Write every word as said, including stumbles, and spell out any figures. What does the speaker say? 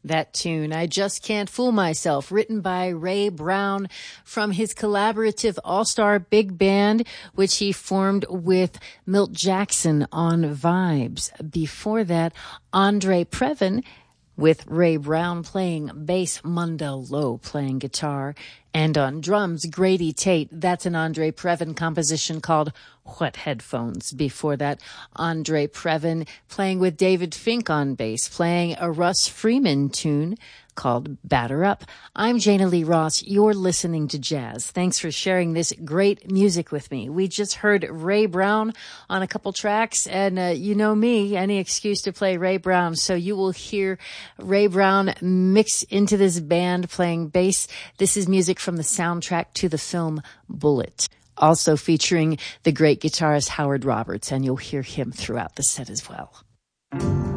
That tune, I Just Can't Fool Myself, written by Ray Brown from his collaborative all-star big band, which he formed with Milt Jackson on Vibes. Before that, Andre Previn with Ray Brown playing bass, Mundell Lowe playing guitar, and on drums, Grady Tate. That's an Andre Previn composition called What Headphones. Before that, Andre Previn playing with David Fink on bass, playing a Russ Freeman tune called Batter Up. I'm Jana Lee Ross. You're listening to Jazz. Thanks for sharing this great music with me. We just heard Ray Brown on a couple tracks, and uh, you know me, any excuse to play Ray Brown. So you will hear Ray Brown mix into this band playing bass. This is music from the soundtrack to the film Bullet, also featuring the great guitarist Howard Roberts, and you'll hear him throughout the set as well.